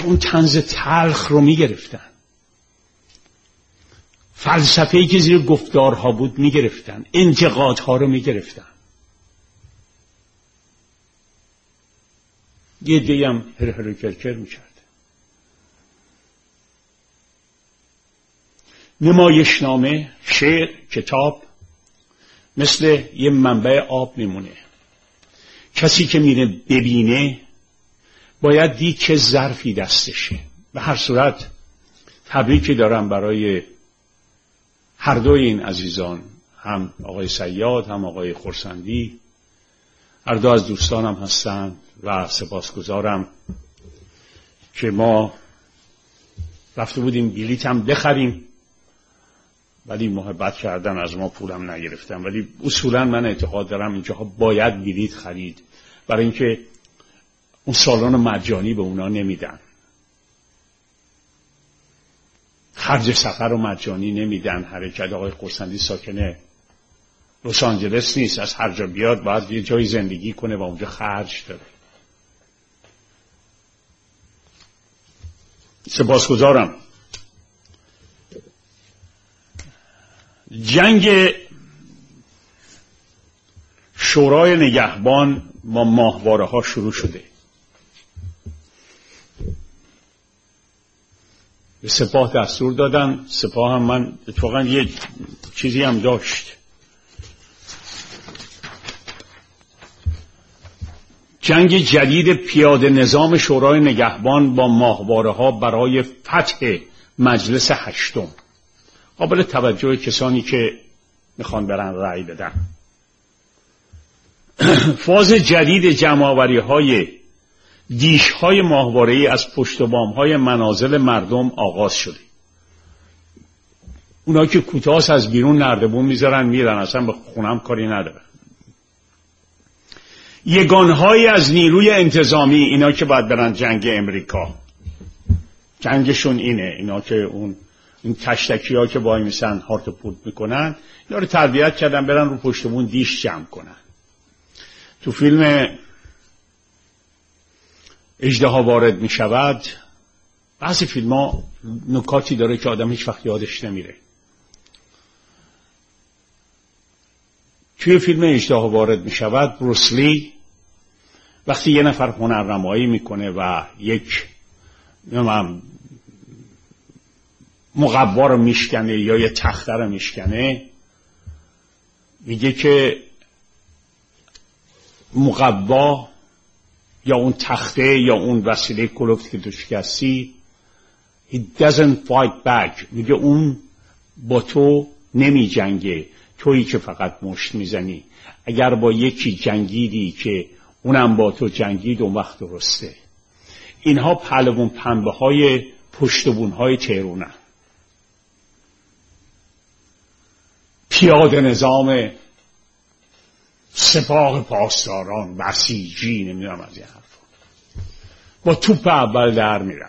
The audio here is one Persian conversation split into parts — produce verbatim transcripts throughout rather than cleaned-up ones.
که اون طنز تلخ رو میگرفتن، فلسفه‌ای که زیر گفتارها بود میگرفتن، انتقادها رو میگرفتن. یه دیگه هم هر هر کرکر میکرد. نمایشنامه، شعر، کتاب مثل یه منبع آب میمونه. کسی که میره ببینه باید دید چه ظرفی دستشه. به هر صورت تبریکی دارم برای هر دوی این عزیزان، هم آقای صیاد هم آقای خرسندی، هر دو از دوستانم هستند و سپاسگزارم که ما رفته بودیم بلیط هم بخریم ولی محبت کردن، از ما پولم نگرفتن. ولی اصولا من اعتقاد دارم اینجاها باید بلیط خرید، برای اینکه اون سالن مجانی به اونا نمیدن، خرج سفر رو مجانی نمیدن. حرکت آقای خرسندی ساکن لس آنجلس نیست، از هر جا بیاد باید یه جای زندگی کنه و اونجا خرج داره. سپاسگزارم. جنگ شورای نگهبان با ماهواره ها شروع شده. به سپاه دستور دادن، سپاه هم من اتفاقا یه چیزی هم داشت. جنگ جدید پیاده نظام شورای نگهبان با ماهواره ها برای فتح مجلس هشتم، قابل توجه کسانی که میخوان برن رأی بدن. فاز جدید جمع‌آوری های دیش های ماهواره‌ای از پشت بام های منازل مردم آغاز شده. اونا که کوتاس از بیرون نردبون میذارن میرن، اصلا به خونم کاری نداره. یگانهایی از نیروی انتظامی، اینا که باید برن جنگ امریکا، جنگشون اینه، اینا که اون این تشتکی ها که وای میسن هارت پورت میکنن، اینا رو تربیت کردن برن رو پشتمون دیش جمع کنن. تو فیلم اژدها وارد میشود، بعضی فیلم ها نکاتی داره که آدم هیچ وقت یادش نمیره. توی فیلم اژدها وارد میشود، بروس لی وقتی یه نفر هنرنمایی میکنه و یک مقوا رو میشکنه یا یه تخته رو میشکنه، میگه که مقوا یا اون تخته یا اون وسیله کلفت که تو شکستی، he doesn't fight back، میگه اون با تو نمی جنگه، تویی که فقط مشت میزنی. اگر با یکی جنگیدی که اونم با تو جنگید، اون وقت درسته. اینها پهلوان پنبه های پشتبون های تهرانن. پیاده نظام، سپاه پاسداران، بسیجی، نمیدونم از این حرفا، با توپ اول در میرن.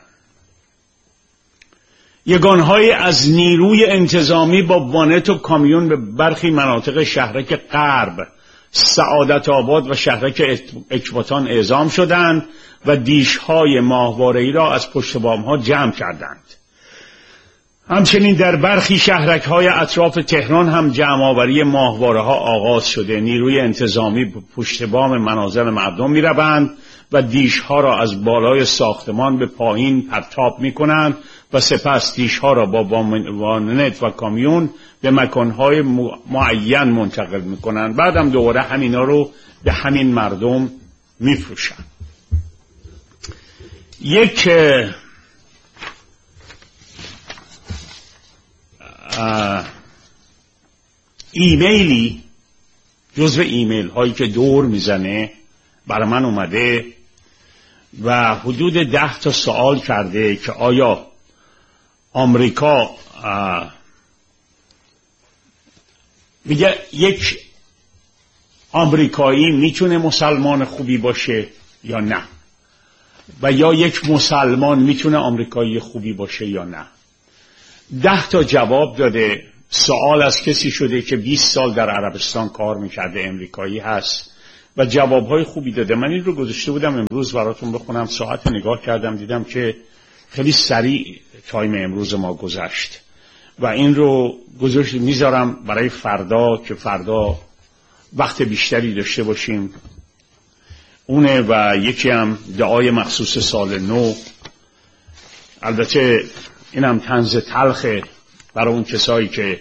یگانهایی از نیروی انتظامی با وانت و کامیون به برخی مناطق شهرک غرب، سعادت آباد و شهرک اکباتان اعزام شدند و دیشهای ماهواره‌ای را از پشت بام‌ها جمع کردند. همچنین در برخی شهرک‌های اطراف تهران هم جمع‌آوری ماهواره‌ها آغاز شده. نیروی انتظامی به پشت بام منازل مردم می‌روند و دیشها را از بالای ساختمان به پایین پرتاب می‌کنند و سپس دیشها را با وانت و کامیون به مکانهای معین منتقل می‌کنند. بعدم دوباره همینا رو به همین مردم می‌فروشند. یک ایمیلی جزو ایمیل هایی که دور میزنه برای من اومده و حدود ده تا سوال کرده که آیا آمریکا، میگه یک آمریکایی میتونه مسلمان خوبی باشه یا نه، و یا یک مسلمان میتونه آمریکایی خوبی باشه یا نه. ده تا جواب داده. سوال از کسی شده که بیست سال در عربستان کار میکرده، امریکایی هست و جوابهای خوبی داده. من این رو گذاشته بودم امروز براتون بخونم، ساعت نگاه کردم دیدم که خیلی سریع تایم امروز ما گذشت و این رو گذاشت میذارم برای فردا که فردا وقت بیشتری داشته باشیم. اونه و یکی هم دعای مخصوص سال نو. البته اینم طنز تلخه برای اون کسایی که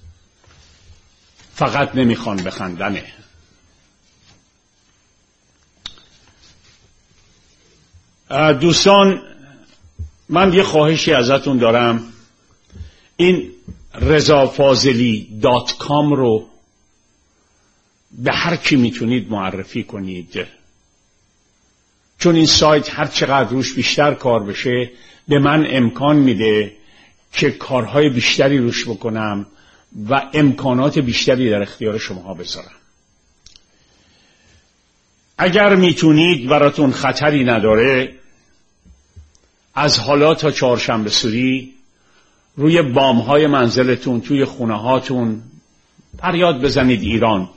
فقط نمیخوان بخندنه. دوستان، من یه خواهشی ازتون دارم، این رضا فاضلی دات کام رو به هر کی میتونید معرفی کنید، چون این سایت هر چقدر روش بیشتر کار بشه به من امکان میده که کارهای بیشتری روش بکنم و امکانات بیشتری در اختیار شماها بذارم. اگر میتونید، براتون خطری نداره، از حالا تا چهارشنبه سوری روی بامهای منزلتون، توی خونه هاتون فریاد بزنید ایران.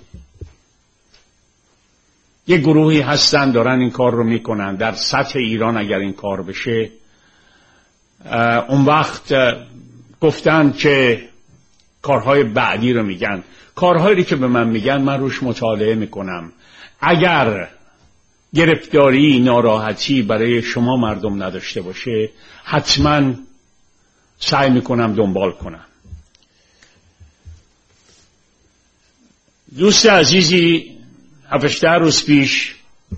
یه گروهی هستن دارن این کار رو میکنن در سطح ایران. اگر این کار بشه اون وقت گفتن که کارهای بعدی رو میگن. کارهایی که به من میگن من روش مطالعه میکنم. اگر گرفتاری، ناراحتی برای شما مردم نداشته باشه حتما سعی میکنم دنبال کنم. دوست عزیزی هفت‌ده روز پیش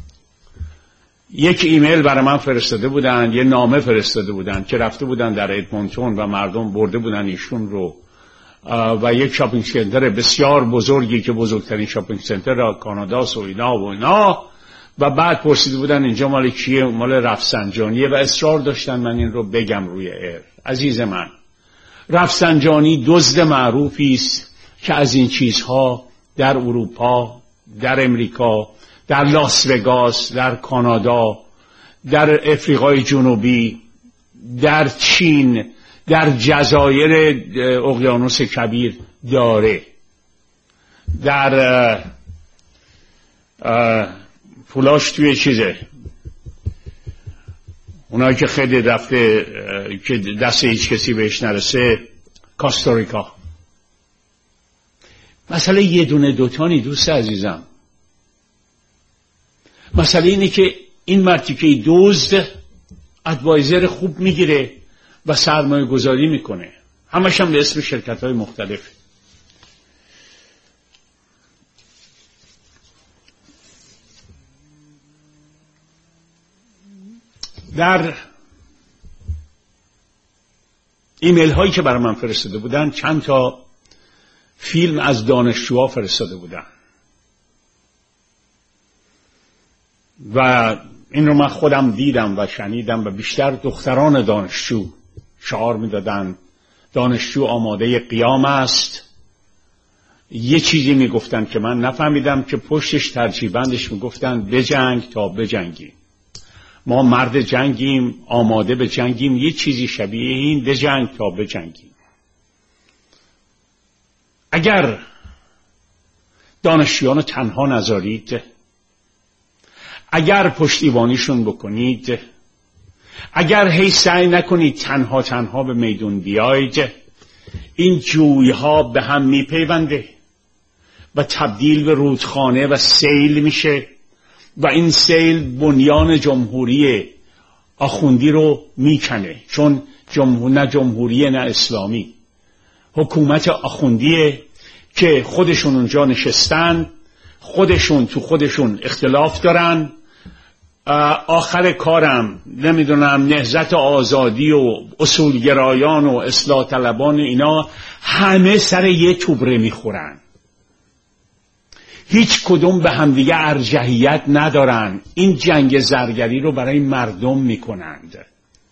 یک ایمیل برای من فرستاده بودن، یه نامه فرستاده بودن که رفته بودن در ادمونتون و مردم برده بودن ایشون رو و یک شاپینگ سنتر بسیار بزرگی که بزرگترین شاپینگ سنتر کاناداست و اینا و اینا و بعد پرسیده بودن اینجا مال کیه؟ مال رفسنجانیه و اصرار داشتن من این رو بگم روی ایر. عزیز من، رفسنجانی دزد معروفی است که از این چیزها در اروپا، در امریکا، در لاس وگاس، در کانادا، در افریقای جنوبی، در چین، در جزایر اقیانوس کبیر داره. در پولاش توی چیزه، اونایی که خیلی رفته که دست هیچ کسی بهش نرسه، کاستاریکا. مسئله یه دونه دوتانی دوست عزیزم. مسئله اینه که این مرتیکه دزد ادوایزر خوب میگیره و سرمایه گذاری میکنه، همش هم به اسم شرکت های مختلف. در ایمیل هایی که برای من فرستاده بودن چند تا فیلم از دانشجوها فرستاده بودن و این رو من خودم دیدم و شنیدم و بیشتر دختران دانشجو شعار میدادن دانشجو آماده قیام است. یه چیزی میگفتن که من نفهمیدم که پشتش ترجیبندش میگفتن بجنگ تا بجنگیم. ما مرد جنگیم، آماده به جنگیم، یه چیزی شبیه این، بجنگ تا بجنگیم. اگر دانشجویان تنها نذارید، اگر پشتیبانیشون بکنید، اگر هی سعی نکنید تنها تنها به میدون بیایید، این جویها به هم میپیونده و تبدیل به رودخانه و سیل میشه و این سیل بنیان جمهوری آخوندی رو میکنه، چون جمهور نه جمهوری نه اسلامی، حکومت آخوندیه که خودشون اونجا نشستن، خودشون تو خودشون اختلاف دارن. آخر کارم نمیدونم نهضت آزادی و اصولگرایان و اصلاح طلبان اینا همه سر یه توبره میخورن، هیچ کدوم به همدیگه ارجحیت ندارن. این جنگ زرگری رو برای مردم میکنند.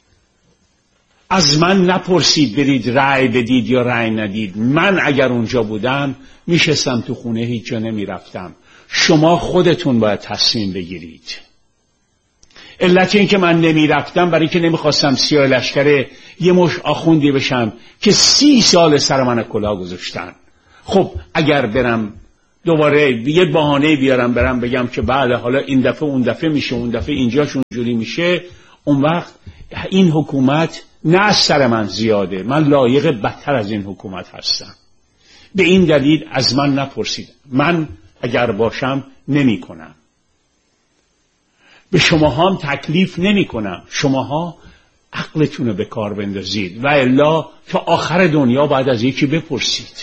از من نپرسید برید رأی بدید یا رأی ندید. من اگر اونجا بودم میشستم تو خونه، هیچ جا نمیرفتم. شما خودتون باید تصمیم بگیرید. علت این که من نمیرفتم برای که نمیخواستم سیاه لشکر یه مش آخوندی بشم که سی سال سر من کلاه گذاشتن. خب اگر برم دوباره یه بهانه بیارم برم بگم که بله حالا این دفعه اون دفعه میشه، اون دفعه اینجاش اونجوری میشه، اون وقت این حکومت نه از سر من زیاده، من لایق بدتر از این حکومت هستم. به این دلیل از من نپرسید، من اگر باشم نمی کنم. به شما هم تکلیف نمی کنم، شماها عقلتون رو به کار بندازید و الا تا آخر دنیا بعد از یکی بپرسید.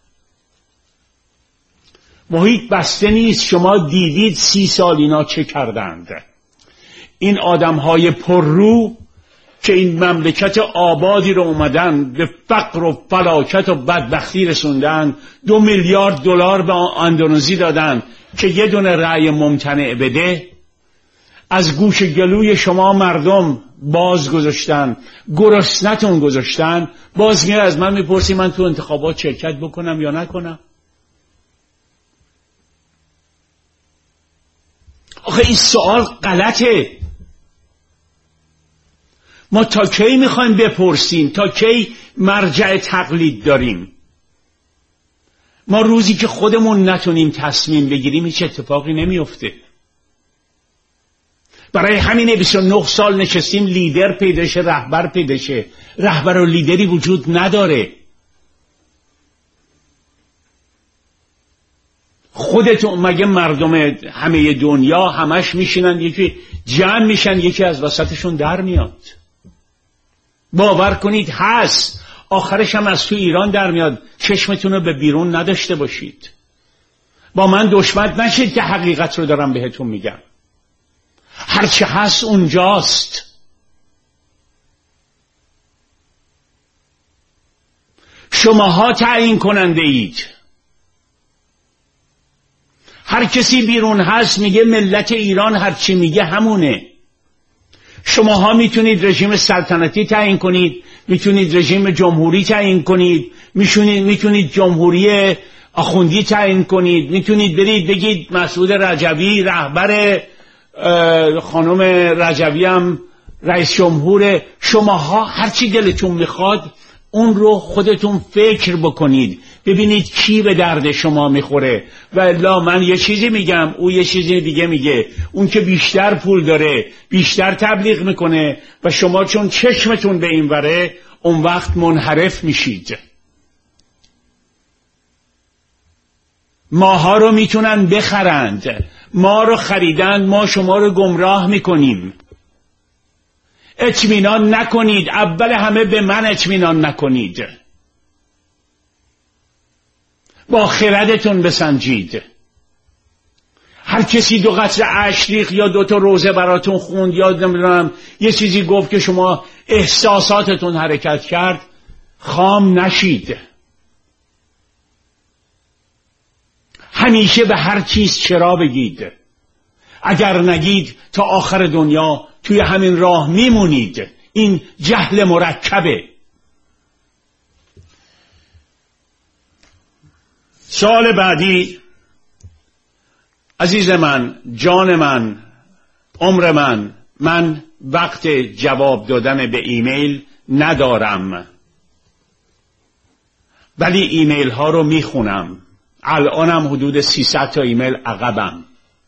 محیط بسته نیست. شما دیدید سی سال اینا چه کردند. این آدمهای پررو که این مملکت آبادی رو اومدن به فقر و فلاکت و بدبختی رسوندن، دو میلیارد دلار به اندونزی دادن که یه دونه رأی ممتنع بده، از گوش گلوی شما مردم باز گذاشتن، گرسنتون گذاشتن. باز میاد از من میپرسی من تو انتخابات شرکت بکنم یا نکنم؟ آخه این سوال غلطه. ما تا کی میخوایم بپرسیم؟ تا کی مرجع تقلید داریم؟ ما روزی که خودمون نتونیم تصمیم بگیریم هیچ اتفاقی نمیفته. برای همین بیست و نه سال نشستیم لیدر پیدا شه، رهبر پیدا شه. رهبر و لیدری وجود نداره. خودتون مگه مردم همه دنیا همش میشینن یکی جمع میشن یکی از وسطشون در میاد؟ باور کنید هست. آخرش هم از تو ایران در میاد. چشمتون رو به بیرون نداشته باشید. با من دشمن نشید که حقیقت رو دارم بهتون میگم. هرچه هست اونجاست. شماها تعیین کننده اید. هر کسی بیرون هست میگه ملت ایران هرچی میگه همونه. شماها میتونید رژیم سلطنتی تعیین کنید، میتونید رژیم جمهوری تعیین کنید، میتونید میتونید جمهوری آخوندی تعیین کنید، میتونید برید بگید مسعود رجوی رهبر، خانم رجوی هم رئیس جمهور. شماها هرچی دلتون میخواد اون رو خودتون فکر بکنید، ببینید کی به درد شما میخوره. و الا من یه چیزی میگم او یه چیزی دیگه میگه. اون که بیشتر پول داره بیشتر تبلیغ میکنه و شما چون چشمتون به این وره اون وقت منحرف میشید. ماها رو میتونن بخرند، ما رو خریدن، ما شما رو گمراه میکنیم. اطمینان نکنید. اول همه به من اطمینان نکنید. با خردتون بسنجید. هر کسی دو قطره اشک ریخت یا دو تا روزه براتون خوند یا نمیدونم یه چیزی گفت که شما احساساتتون حرکت کرد، خام نشید. همیشه به هر چیز چرا بگید. اگر نگید تا آخر دنیا توی همین راه میمونید. این جهل مرکبه. سوال بعدی، عزیز من، جان من، عمر من، من وقت جواب دادن به ایمیل ندارم ولی ایمیل ها رو میخونم. الانم حدود سیصد تا ایمیل عقبم.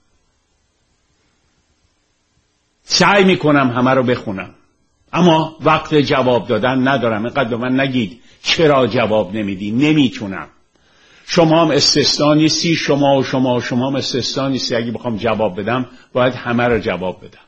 سعی میکنم همه رو بخونم اما وقت جواب دادن ندارم. اینقدر به من نگید چرا جواب نمیدی. نمیتونم. شما هم استثنا نیستی، شما و شما و شما هم استثنا نیستی. اگه بخوام جواب بدم باید همه رو جواب بدم.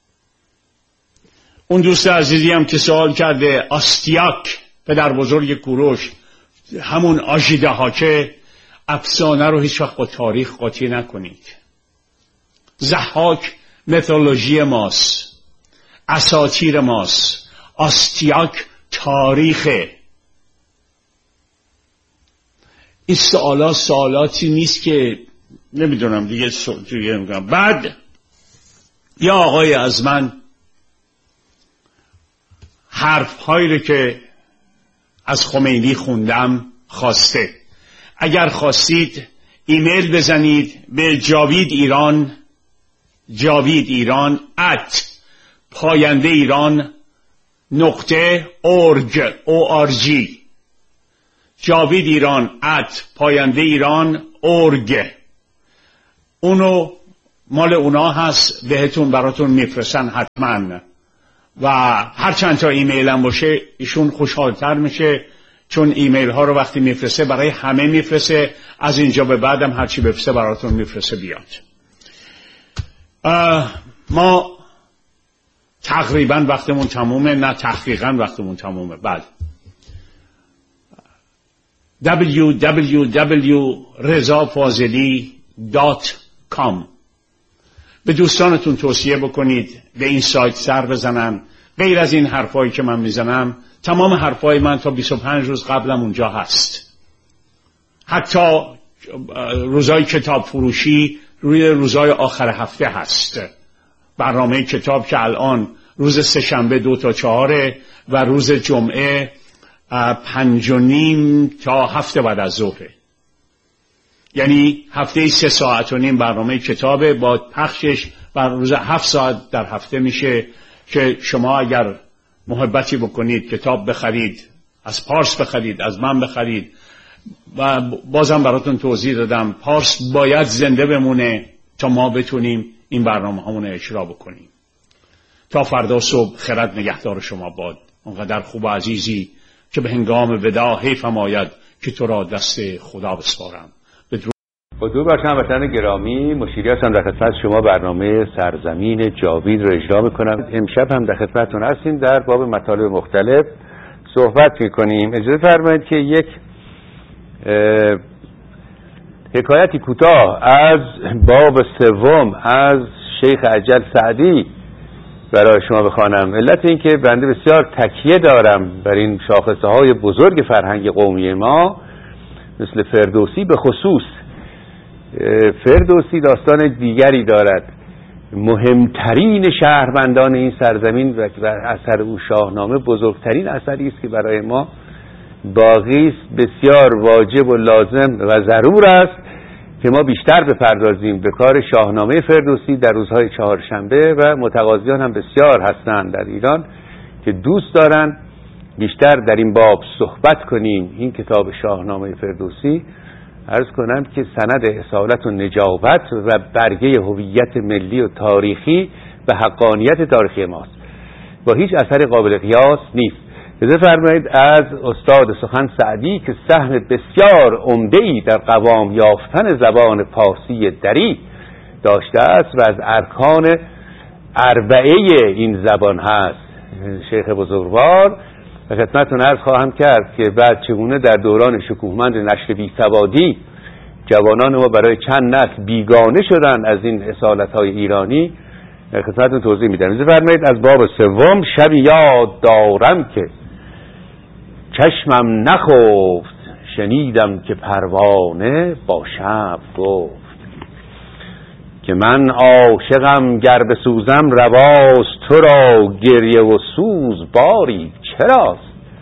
اون دوست عزیزی هم که سوال کرده، آستیاک پدر بزرگ کوروش، همون آژیده ها که افسانه رو هیچ وقت با تاریخ قاطی نکنید. ضحاک میتولوژی ماست، اساطیر ماست. آستیاک تاریخه. این سوالات سوالاتی نیست که نمیدونم دیگه دیگه میگم. بعد یا آقای از من حرف هایی رو که از خمینی خوندم خواسته. اگر خواستید ایمیل بزنید به جاوید ایران، جاوید ایران ات پاینده ایران نقطه اورگ او آر جی، جاوید ایران ات پاینده ایران اورگ. اونو مال اونا هست، بهتون براتون میفرستن حتما. و هر چند تا ایمیل هم باشه ایشون خوشحالتر میشه، چون ایمیل ها رو وقتی میفرسته برای همه میفرسته، از اینجا به بعدم هر چی بفرسته براتون میفرسته بیاد. ما تقریبا وقتمون تمومه، نه تحقیقا وقتمون تمومه. بله دبلیو دبلیو دبلیو دات رضا فاضلی دات کام. به دوستانتون توصیه بکنید به این سایت سر بزنن. غیر از این حرفایی که من میزنم، تمام حرفای من تا بیست و پنج روز قبلم اونجا هست. حتی روزای کتاب فروشی روی روزای آخر هفته هست. برنامه کتاب که الان روز سه‌شنبه دو تا چهاره و روز جمعه پنج و نیم تا هفته بعد از ظهره. یعنی هفته سه ساعت و نیم برنامه کتابه، با پخشش بر روز هفت ساعت در هفته میشه که شما اگر محبتی بکنید کتاب بخرید، از پارس بخرید، از من بخرید. و بازم براتون توضیح دادم پارس باید زنده بمونه تا ما بتونیم این برنامه همون اجرا بکنیم. تا فردا صبح خرد نگهدار شما باد. اونقدر خوب و عزیزی که به هنگام وداع حیفم آید که تو را دست خدا بسپارم. با درود بر شما وطنان گرامی، مشیری هستم در خدمت شما برنامه سرزمین جاوید رو اجرا میکنم. امشب هم در خدمتتون هستیم، در باب مطالب مختلف صحبت میکنیم. اجازه فرمایید که یک حکایتی کوتاه از باب سوم از شیخ اجل سعدی برای شما بخوانم. علت این که بنده بسیار تکیه دارم بر این شاخصه های بزرگ فرهنگ قومی ما، مثل فردوسی به خصوص. فردوسی داستان دیگری دارد. مهمترین شهروندان این سرزمین و اثر او شاهنامه بزرگترین اثری است که برای ما باقی است، بسیار واجب و لازم و ضرور است که ما بیشتر بپردازیم به کار شاهنامه فردوسی در روزهای چهارشنبه. و متقاضیان هم بسیار هستند در ایران که دوست دارن بیشتر در این باب صحبت کنیم. این کتاب شاهنامه فردوسی عرض کنم که سند اصالت و نجابت و برگه هویت ملی و تاریخی و حقانیت تاریخی ماست، با هیچ اثر قابل قیاس نیست. اجازه فرمایید از استاد سخن سعدی که سهم بسیار عمده‌ای در قوام یافتن زبان پارسی دری داشته است و از ارکان اربعه این زبان هست، شیخ بزرگوار، و خدمتتون عرض خواهم کرد که بعد چگونه در دوران شکوهمند نشر بیسوادی جوانان ما برای چند نسل بیگانه شدن از این اصالت‌های ایرانی. خدمتتون توضیح میدم. اجازه فرمایید از باب سوم. شبی یاد دارم که چشمم نخفت، شنیدم که پروانه با شب گفت که من عاشقم گر بسوزم رواست، تو را گریه و سوز باری چراست.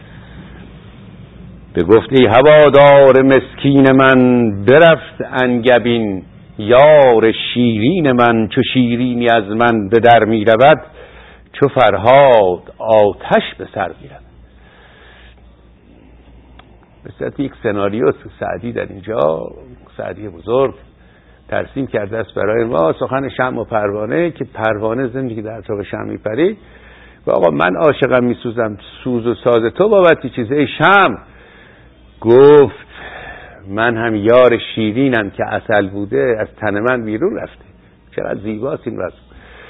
بگفت ای هوادار مسکین من، برفت انگبین یار شیرین من. چو شیرینی از من به در می رود، چو فرهاد آتش به سر می رود. مثل یک سناریو سعدی در اینجا، سعدی بزرگ ترسیم کرده است برای ما. سخن شمع و پروانه که پروانه زندگی که در اطراف شمع میپرید و آقا من عاشقم میسوزم، سوز و ساز تو بابتی چیزه. ای شمع گفت من هم یار شیرینم که عسل بوده از تن من بیرون رفته. چقدر زیباست این وضع.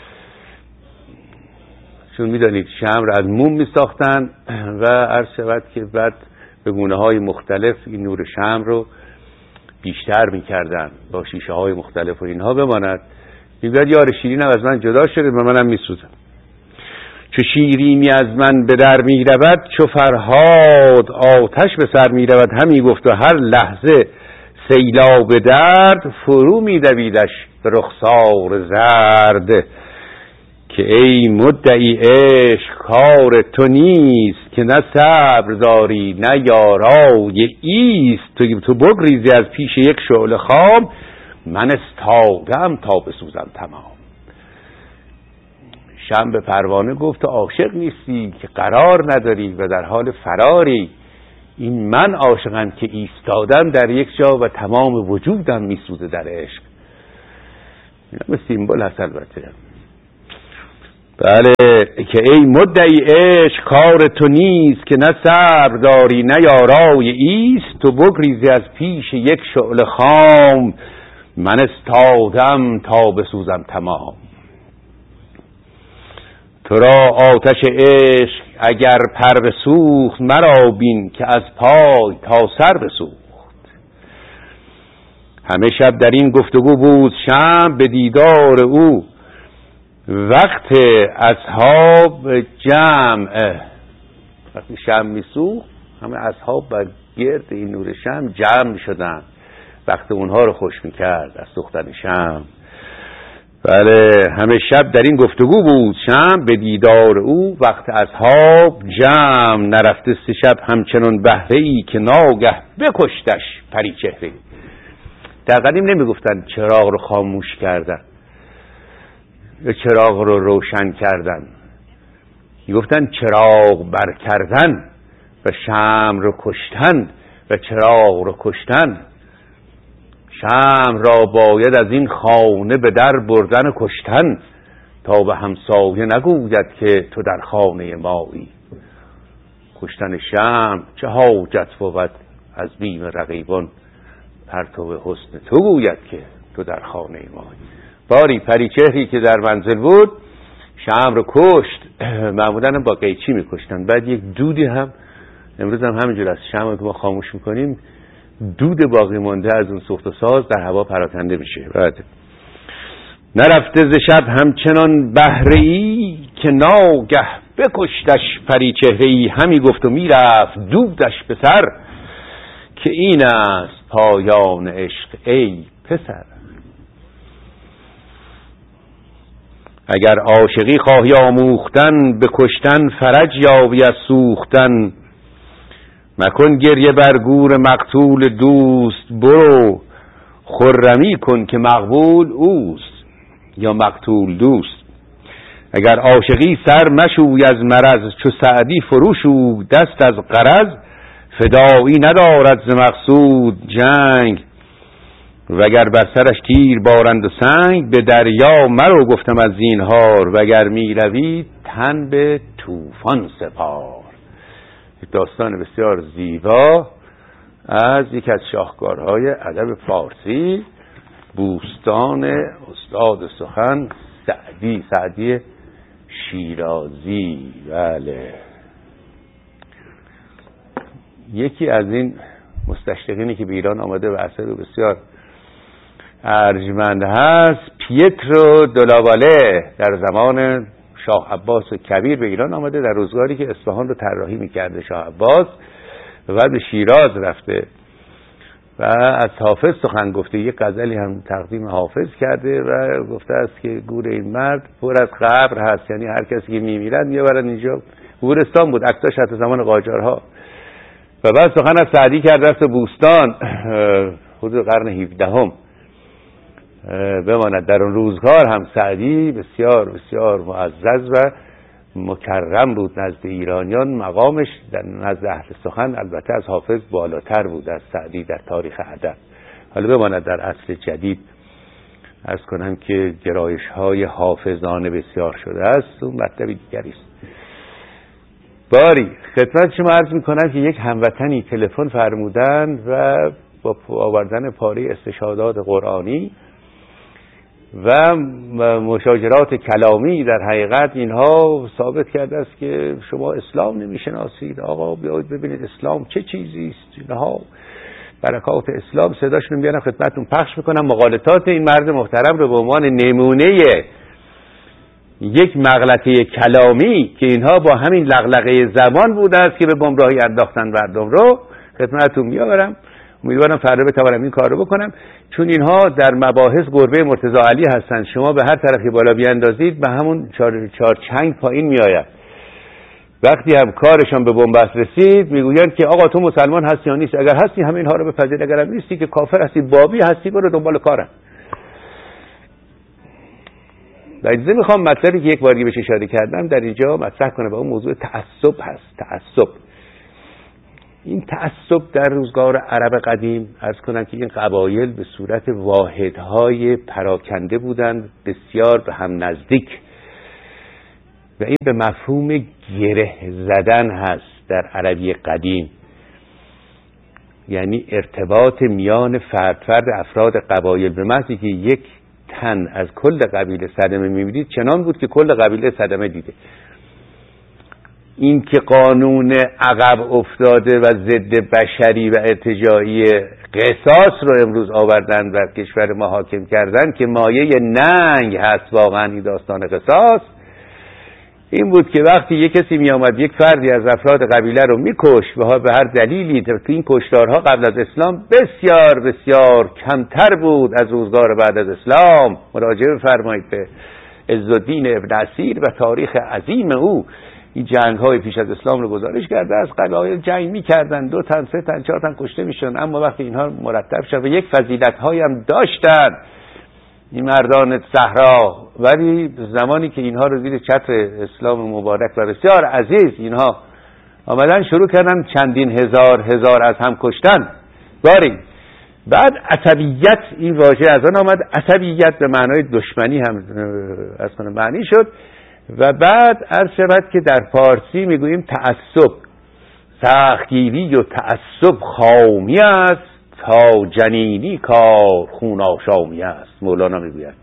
چون میدانید شمع را از موم میساختن و عرض شود که بعد به گونه های مختلف این نور شمع رو بیشتر میکردن با شیشه های مختلف و اینها بماند. میگوید یار شیرینم از من جدا شده و منم میسوزم. چو شیرینی از من به در میرود، چو فرهاد آتش به سر میرود. همی گفت و هر لحظه سیلاب درد، فرو میدویدش به رخسار زرد. که ای مدعی عشق کار تو نیست، که نه صبر داری نه یارای ایست. تو تو بگریزی از پیش یک شعله خام، من استادم تا بسوزم تمام. شمع به پروانه گفت تو عاشق نیستی که قرار نداری و در حال فراری. این من عاشقم که ایستادم در یک جا و تمام وجودم میسوزه در عشق. این هم سیمبل هست البته. بله که ای مدعی عشق کار تو نیست، که نه صبر داری نه یارای ایست. تو بگریزی از پیش یک شعله خام، من استادم تا بسوزم تمام. تو را آتش عشق اگر پر بسوخت، مرا بین که از پای تا سر بسوخت. همه شب در این گفتگو بود شمع به دیدار او، وقت اصحاب جمع. وقتی شمع میسوخت همه اصحاب بر گرد این نور شمع جمع شدن، وقت اونها رو خوش میکرد از سوختن شمع. بله همه شب در این گفتگو بود شمع به دیدار او، وقت اصحاب جمع. نرفته سه شب همچنان بهره‌ای، که ناگه بکشتش پری چهره‌ای. در قدیم نمیگفتن چراغ رو خاموش کردن یا چراغ رو روشن کردن، میگفتن چراغ بر کردن و شمع رو کشتن و چراغ رو کشتن. شمع را باید از این خانه به در بردن کشتن، تا به همسایه نگوید که تو در خانه مایی. کشتن شمع چه حاجت بود از بیم رقیبان، پرتو حسن تو گوید که تو در خانه مایی. باری پریچهری که در منزل بود شمع رو کشت. معمولا با قیچی میکشتن. بعد یک دودی هم امروز هم همینجور از شمع که ما خاموش میکنیم، دود باقی مانده از اون سوخت و ساز در هوا پراکنده میشه. بعد نرفته ز شب همچنان بهره‌ای، که ناگه بکشتش پری چهره‌ای. همی گفت و میرفت دودش به سر، که این است پایان عشق ای پسر. اگر عاشقی خواهی آموختن، به کشتن فرج یابی از سوختن. مکن گریه بر گور مقتول دوست، برو خرمی کن که مقبول اوست یا مقتول دوست. اگر عاشقی سر مشوی از مرض، چو سعدی فروشو دست از غرض. فدایی ندارد ز مقصود جنگ، وگر بر سرش تیر بارند و سنگ. به دریا مرو گفتم از زینهار، وگر می روی تن به طوفان سپار. داستان بسیار زیبا از یکی از شاهکارهای ادب فارسی، بوستان استاد سخن سعدی سعدی شیرازی. بله یکی از این مستشرقینی که به ایران آمده و اثر بسیار ارجمند هست، پیترو دولاواله، در زمان شاه عباس کبیر به ایران آمده، در روزگاری که اصفهان رو طراحی می‌کرده شاه عباس، و بعد به شیراز رفته و از حافظ سخن گفته. یک غزلی هم تقدیم حافظ کرده و گفته است که گور این مرد پر از قبر هست، یعنی هر کسی که میمیرن میبرن اینجا. گورستان بود، عکساش حتی زمان قاجارها. و بعد سخن از سعدی کرد رفت بوستان حدود قرن هفدهم. بماند در اون روزگار هم سعدی بسیار بسیار معزز و مکرم بود نزد ایرانیان. مقامش در نزد اهل سخن البته از حافظ بالاتر بود از سعدی در تاریخ ادب. حالا بماند در عصر جدید عرض کنم که گرایش های حافظانه بسیار شده است، اون مطلبی دیگری است. باری خدمت شما عرض میکنم که یک هموطنی تلفن فرمودن و با آوردن پاره استشهادات قرآنی و مشاجرات کلامی در حقیقت اینها ثابت کرده است که شما اسلام نمیشناسید. آقا بیایید ببینید اسلام چه چیزی است. اینها برکات اسلام. صداشون میارم خدمتتون پخش میکنم. مقالطات این مرد محترم رو به عنوان نمونه یک مغلطه کلامی که اینها با همین لغلقه زبان بوده است که به گمراهی انداختن مردم رو خدمتتون میآورم. امیدوارم فردا بتوانم این کار رو بکنم، چون اینها در مباحث گربه مرتضی علی هستند. شما به هر طرفی بالا بیاندازید به همون چار, چار چنگ پایین میآید. وقتی هم کارشان به بنبست رسید میگویند که آقا تو مسلمان هستی یا نیست؟ اگر هستی همین ها رو بپذیر، اگر هم نیستی که کافر هستی، بابی هستی، برو دنبال کارم. و اجازه میخوام مطلبی که یک باری بهش اشاره کردم در اینجا مطرح کنم و اون موضوع تعصب هست. تعصب، این تعصب در روزگار عرب قدیم عرض کنم که این قبایل به صورت واحدهای پراکنده بودند، بسیار به هم نزدیک. و این به مفهوم گره زدن هست در عربی قدیم، یعنی ارتباط میان فرد فرد افراد قبایل. به محضی که یک تن از کل قبیله صدمه می‌بینید چنان بود که کل قبیله صدمه دیده. این که قانون عقب افتاده و ضد بشری و ارتجاعی قصاص رو امروز آوردن و کشور ما حاکم کردن که مایه ننگ هست واقعا این داستان قصاص، این بود که وقتی یک کسی می آمد یک فردی از افراد قبیله رو می کشت و به هر دلیلی، که این کشتارها قبل از اسلام بسیار بسیار کمتر بود از روزگار بعد از اسلام. مراجعه بفرمایید به عزالدین ابن اسیر و تاریخ عظیم او. این جنگ های پیش از اسلام رو گزارش کرده، از قبایل جنگ می کردن، دو تن سه تن چهار تن کشته می شدن، اما وقتی اینها مرتب شد و یک فضیلت های هم داشتن این مردان صحرا، ولی زمانی که اینها رو زیر چتر اسلام مبارک و بسیار عزیز اینها آمدن شروع کردن چندین هزار هزار از هم کشتن. باری بعد عصبیت، این واژه از آن آمد، عصبیت به معنای دشمنی هم از کنه معنی شد. و بعد عرض شود که در فارسی میگوییم تعصب، سختگیری و تعصب خامی است تا جنینی کار خون آشامی است. مولانا میگوید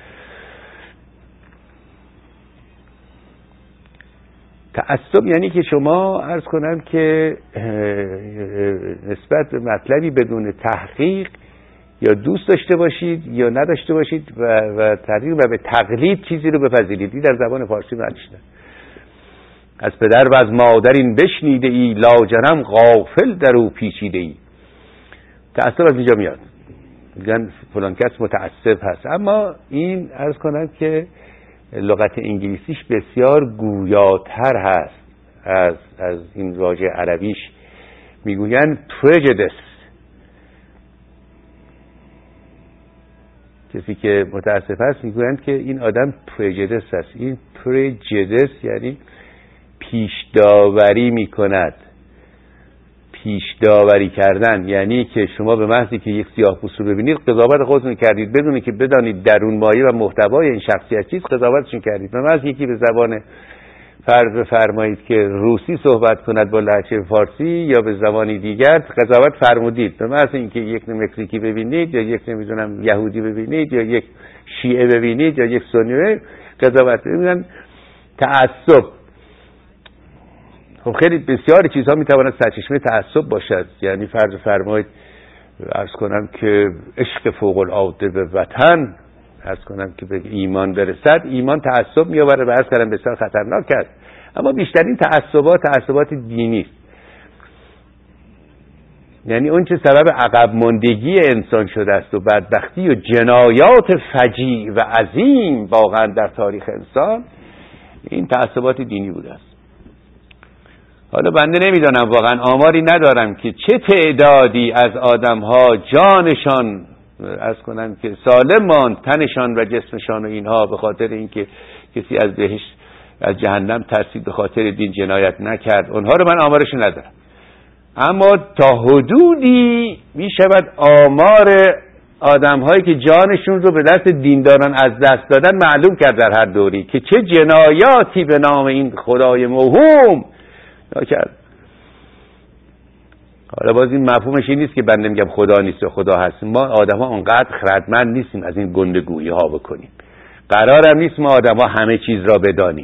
تعصب یعنی که شما عرض کنم که نسبت به مطلبی بدون تحقیق یا دوست داشته باشید یا نداشته باشید و و تحقیق و به تقلید چیزی رو بپذیرید. این در زبان فارسی معنیش نه. از پدر و از مادر این بشنیده ای، لاجرم غافل در او پیچیده ای. تعصب از اینجا میاد، میگن فلان کس متعصب هست. اما این عرض کنم که لغت انگلیسیش بسیار گویاتر هست از از این واژه عربیش. میگوین prejudice. کسی که متعصب هست میگویند که این آدم prejudice هست. این prejudice یعنی پیش داوری میکند. پیش داوری کردن یعنی که شما به محضی که یک سیاه‌پوست رو ببینید قضاوت خودتون کردید بدون که بدانید درون مایه و محتوای این شخصیت چیز، قضاوتشون کردید. به محضی یکی به زبان فرض بفرمایید که روسی صحبت کند با لهجه فارسی یا به زبانی دیگر قضاوت فرمودید. به محض اینکه یک مکزیکی ببینید یا یک نمیدونم یهودی ببینید یا یک شیعه ببینید یا یک سنی، قضاوت می‌کنن. تعصب خب خیلی بسیاری چیزها میتواند سرچشمه تعصب باشد. یعنی فرض فرمایید عرض کنم که عشق فوق العاده به وطن، عرض کنم که به ایمان برسد، ایمان تعصب میآوره و عرض کردم بسیار خطرناک است. اما بیشترین تعصبات تعصبات دینی است. یعنی اون چه سبب عقب ماندگی انسان شده است و بدبختی و جنایات فجیع و عظیم واقعا در تاریخ انسان، این تعصبات دینی بوده است. حالا بنده نمیدانم، واقعا آماری ندارم که چه تعدادی از آدم‌ها جانشان عرض کنم که سالم ماند، تنشان و جسمشان و اینها، به خاطر اینکه کسی از بهشت از جهنم ترسید به خاطر دین جنایت نکرد. اونها رو من آمارش ندارم، اما تا حدودی می شود آمار آدم‌هایی که جانشون رو به دست دینداران از دست دادن معلوم کرد در هر دوری که چه جنایاتی به نام این خدای موهوم کرد. حالا باز این مفهومش این نیست که بنده میگم خدا نیست و خدا هست. ما آدم‌ها اونقدر خردمند نیستیم از این گندگویی ها بکنیم. قرارم نیست ما آدم‌ها همه چیز را بدانیم.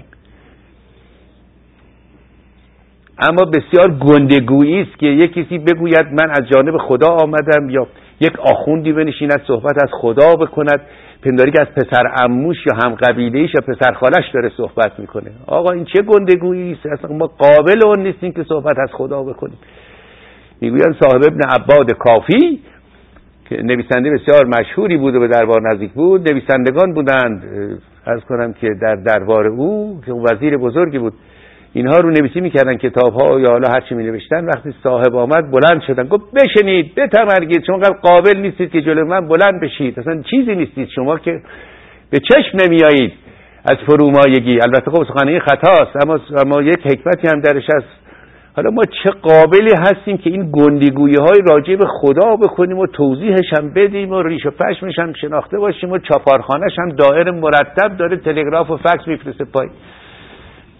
اما بسیار گندگویی است که یک کسی بگوید من از جانب خدا آمدم، یا یک آخوندی بنشیند صحبت از خدا بکند، پنداری که از پسر عموش یا هم قبیله‌ایش یا پسر خالش داره صحبت میکنه. آقا این چه گندگویی است؟ اصلا ما قابل اون نیستیم که صحبت از خدا بکنیم. میگویند صاحب ابن عباد کافی که نویسنده بسیار مشهوری بود و به دربار نزدیک بود، نویسندگان بودند عرض کنم که در دربار او که وزیر بزرگی بود، اینها رو نویسی میکردن کتاب‌ها یا حالا هر چی مینوشتن. وقتی صاحب آمد بلند شدن، گفت بشینید بتمرگید، شما قابل نیستید که جلوی من بلند بشید، اصلا چیزی نیستید شما که به چشم نمیایید از فرومایگی. البته خب سخنی خطاست، اما اما یک حکمتی هم درش هست. حالا ما چه قابلی هستیم که این گندگویی‌های راجع به خدا بکنیم و توضیحش هم بدیم و ریش و پشمش هم شناخته باشیم و چاپارخانه‌ش هم دائر مرتب داره تلگراف و فکس میفرسته پای.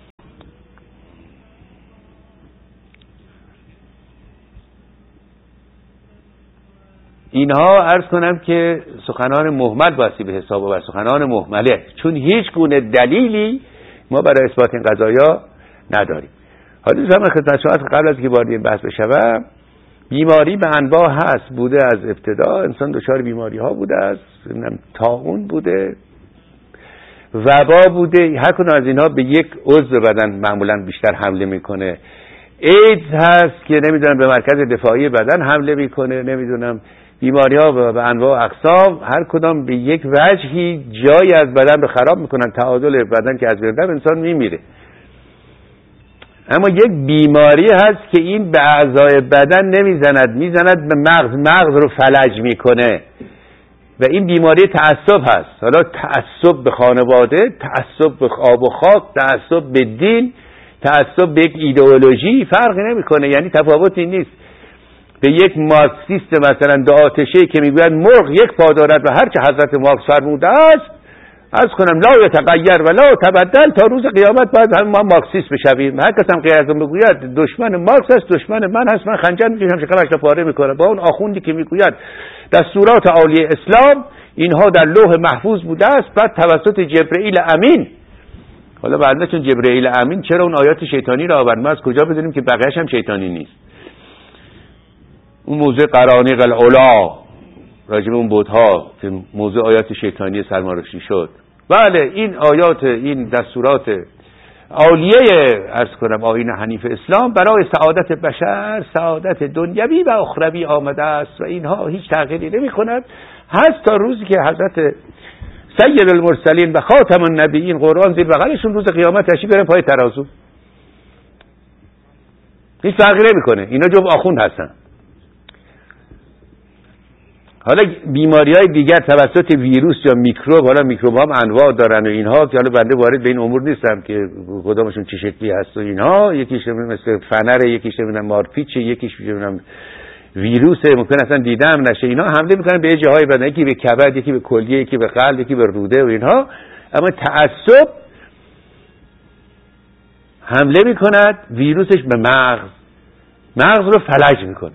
اینها عرض کنم که سخنان مهمل باسی به حساب و سخنان مهمله، چون هیچ گونه دلیلی ما برای اثبات این قضایا نداریم. حالا زمان خدمت شما قبل از که وارد این بحث بشم، بیماری به انواع هست، بوده از ابتدا انسان دچار بیماری ها بوده است، طاعون بوده، وبا بوده، هر کدوم از اینها به یک عضو بدن معمولا بیشتر حمله میکنه. ایدز هست که نمیدونم به مرکز دفاعی بدن حمله میکنه، نمیدونم بیماری ها به انواع اقسام، هر کدام به یک وجهی جایی از بدن رو خراب میکنن، تعادل بدن که از بین رفت انسان میمیره. اما یک بیماری هست که این به اعضای بدن نمیزند، میزند به مغز، مغز رو فلج میکنه و این بیماری تعصب هست. حالا تعصب به خانواده، تعصب به آب و خاک، تعصب به دین، تعصب به یک ایدئولوژی فرقی نمیکنه، یعنی تفاوتی نیست. به یک مارکسیست مثلا دو آتشه که میگوید مرغ یک پا دارد و هر چه حضرت مارکس فرموده است، از کنم لا یتغیر و لا تبدل، تا روز قیامت باید هم ما مارکسیست بشویم. هر کس هم غیر از اون بگوید دشمن مارکس است، دشمن من هست، من خنجر میکشم شکمش را پاره میکنه. با اون آخوندی که میگوید دستورات عالی اسلام اینها در لوح محفوظ بوده است، بعد توسط جبرئیل امین. حالا بعد چون جبرئیل امین چرا اون آیات شیطانی را آورد؟ ما از کجا بدونیم که بقیه‌اش هم شیطانی نیست؟ اون موضوع قرانیق العلا راجب اون بت‌ها که موضوع آیات شیطانی سرمارشی شد. بله این آیات، این دستورات عالیه عرض کنم آیین حنیف اسلام برای سعادت بشر، سعادت دنیوی و اخروی آمده است و اینها هیچ تغییری نمی کند، هست تا روزی که حضرت سید المرسلین و خاتم النبیین قرآن زیر بغلشون روز قیامت تشریف برن پای ترازو. هیچ تغییری نمی کنه، اینا جزو آخوند هستن. حالا بیماری های دیگر توسط ویروس یا میکروب، حالا میکروب هم انواع دارن و اینها که حالا بنده وارد به این امور نیستم که کدامشون چه شکلی هست و اینها، یکیش مثل فنر، یکیش نمیدونم مارپیچ، یکیش نمیدونم ویروس، ممکن اصلا دیدم نشه. اینا حمله میکنن به جاهای بدن، یکی به کبد، یکی به کلیه، یکی به قلب، یکی به روده و اینها. اما تعصب حمله میکند ویروسش به مغز، مغز رو فلج میکنه.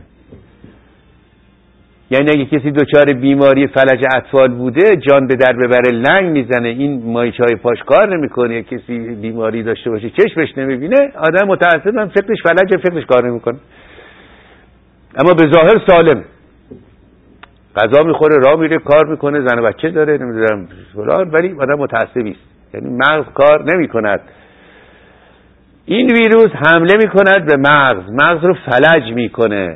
یعنی اگه کسی دچار بیماری فلج اطفال بوده، جان به در ببره لنگ میزنه، این مایچای پاش کار نمیکنه، کسی بیماری داشته باشه چشمش نمیبینه، آدم متاسف هم فکرش فلج، فکرش کار نمیکنه، اما به ظاهر سالم، غذا میخوره، راه میره، کار میکنه، زن و بچه داره، نمیدونم فلان، ولی آدم متعصبی است، یعنی مغز کار نمیکند. این ویروس حمله میکند به مغز، مغز رو فلج میکنه.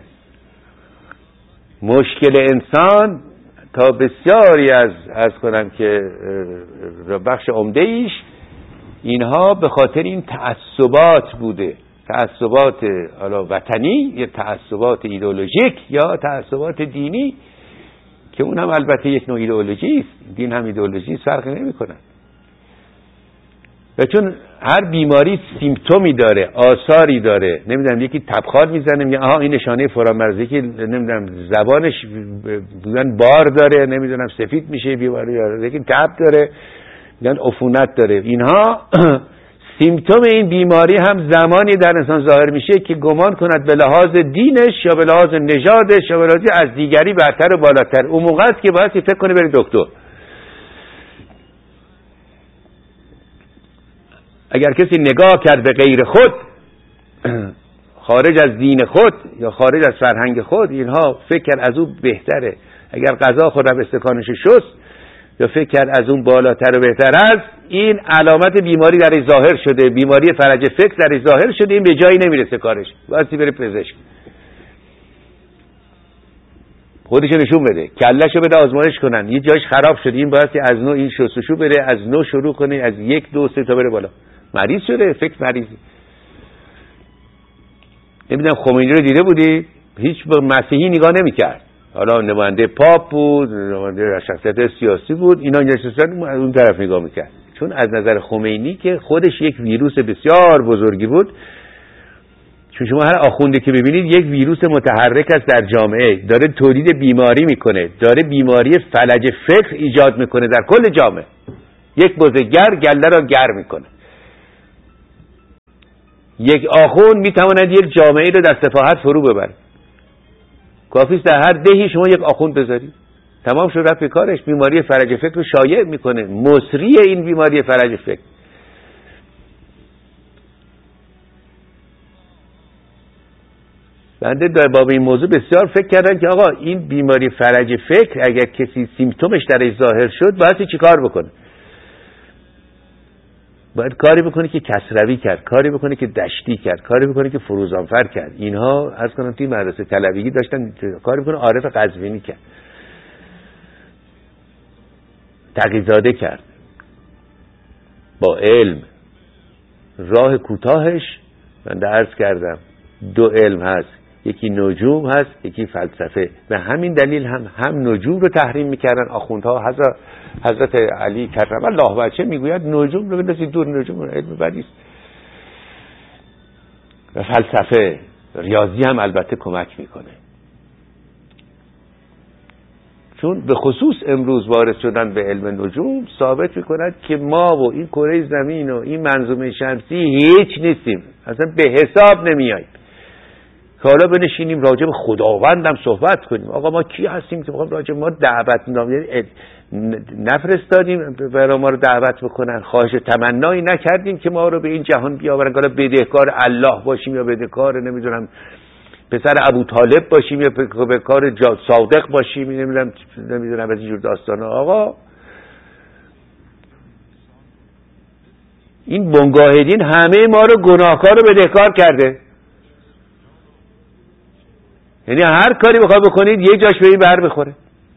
مشکل انسان تا بسیاری از از کنم که بخش عمده ایش اینها به خاطر این تعصبات بوده، تعصبات حالا وطنی یا تعصبات ایدئولوژیک یا تعصبات دینی، که اون هم البته یک نوع ایدئولوژی است، دین هم ایدئولوژی است، فرقی نمی‌کنه. و چون هر بیماری سیمپتومی داره، آثاری داره، نمیدونم یکی تبخال میزنه میگه آها این نشانه فرامرزی، که نمیدونم زبانش میگن بار داره، نمیدونم سفید میشه بیماری داره، یکی تب داره، میگن عفونت داره. اینها سیمپتوم این بیماری هم زمانی در انسان ظاهر میشه که گمان کند به لحاظ دینش یا به لحاظ نژادش یا به لحاظ از دیگری برتر و بالاتر. اون موقع است که باید فکر کنه بری دکتر. اگر کسی نگاه کرد به غیر خود، خارج از دین خود یا خارج از فرهنگ خود، اینها فکر کرد از او بهتره، اگر غذا خودم استکانش شست یا فکر کرد از اون بالاتر و بهتر است، این علامت بیماری در ظاهر شده، بیماری فرج فکر در ظاهر شده، این به جایی نمیرسه کارش، واسه بره پزشک خودشو نشون بده، کلهشو بده آزمایش کنن، یه جایش خراب شده، این باید که از نوع این شستشو بره، از نوع شروع کنه، از یک دو سه تا بره بالا. مریض شده، فکر مریضی. نمیدونم خمینی رو دیده بودی؟ هیچ به مسیحی نگاه نمیکرد، حالا نماینده پاپ بود، نماینده شخصیت سیاسی بود، اینا نشستن اون طرف نگاه میکرد، چون از نظر خمینی که خودش یک ویروس بسیار بزرگی بود. چون شما هر آخونده که ببینید یک ویروس متحرک است در جامعه، داره تولید بیماری میکنه، داره بیماری فلج فکر ایجاد میکنه در کل جامعه. یک بزرگر گله را گر میکنه. یک آخوند میتواند یک جامعه رو در سفاهت فرو ببره. کافیست در هر دهی شما یک آخوند بذارید، تمام شد رفت کارش. بیماری فرج فکر رو شایع میکنه، مصری این بیماری فرج فکر. بنده در باب این موضوع بسیار فکر کردم که آقا این بیماری فرج فکر اگر کسی سیمپتومش درش ظاهر شد باید چی کار بکنه؟ باید کاری بکنه که کسروی کرد، کاری بکنه که دشتی کرد، کاری بکنه که فروزانفر کرد. اینها از کنم توی مدرسه طلبگی داشتن کاری بکنه عارف قزوینی کرد، تقی‌زاده کرد. با علم راه کوتاهش من عرض کردم دو علم هست، یکی نجوم هست، یکی فلسفه. به همین دلیل هم هم نجوم رو تحریم میکردن آخوندها. حضرت حضرت علی کرم الله وجهه میگوید نجوم رو بندازید دور، نجوم رو علم بدی است. و فلسفه ریاضی هم البته کمک میکنه، چون به خصوص امروز وارد شدن به علم نجوم ثابت میکند که ما و این کره زمین و این منظومه شمسی هیچ نیستیم، اصلا به حساب نمیاییم. که حالا بنشینیم راجع به خداوندم صحبت کنیم. آقا ما کی هستیم که بخوام راجع ما دعوت نامه نفرستادیم برای ما رو دعوت بکنن، خواهش تمنایی نکردیم که ما رو به این جهان بیاورن، حالا بدهکار الله باشیم یا بدهکار نمیدونم پسر ابو طالب باشیم یا به کار صادق باشیم، نمیدونم نمیدونم از اینجور داستانا. آقا این بنگاه دین همه ما رو گناهکار و بدهکار کرده. یعنی هر کاری بخواد بکنید یه جاش به این بر بخوره.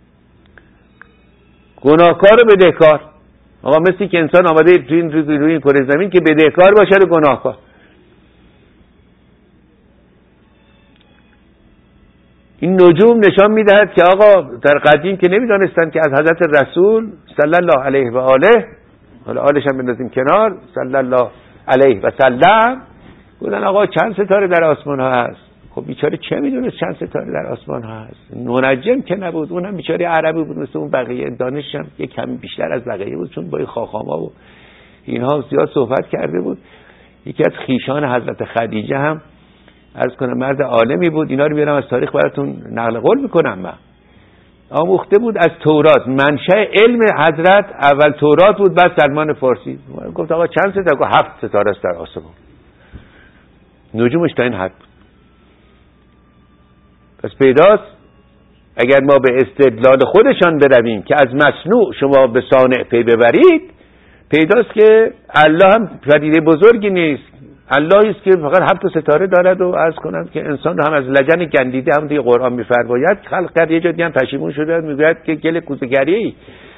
گناهکار و بدهکار. آقا مثلی که انسان آمده تو این روی این کره زمین که بدهکار باشه و گناهکار. این نجوم نشان میدهد که آقا در قدیم که نمیدانستند که از حضرت رسول صلی الله علیه و آله، حالا آلش هم بندازیم کنار، صلی الله علیه و سلم، گفتن آقا چند ستاره در آسمان ها هست. خب بیچاره چه میدونه چند ستاره در آسمان ها هست؟ منجم که نبود، اونم بیچاره عربی بود مثل اون بقیه، دانشش هم یک کمی بیشتر از بقیه بود چون با خاخاما و اینها زیاد صحبت کرده بود. یکی از خیشان حضرت خدیجه هم عرض کنم مرد عالمی بود، اینا رو میارم از تاریخ براتون نقل قول میکنم. من آموخته بود از تورات، منشأ علم حضرت اول تورات بود بعد سلمان فارسی. گفت آقا چند ستاره؟ گفت هفت ستاره است در آسمان. نجومش تا این حد. پس پیداست اگر ما به استدلال خودشان برویم که از مصنوع شما به صانع پی ببرید، پیداست که الله هم پدیده بزرگی نیست. اللهی است که فقط هفت ستاره دارد و عرض کنم که انسان رو هم از لجن گندیده هم دیگه قرآن میفرماید خلق کرد. یه جا دیگه هم پشیمون شده میگوید که گل کوزه‌گری.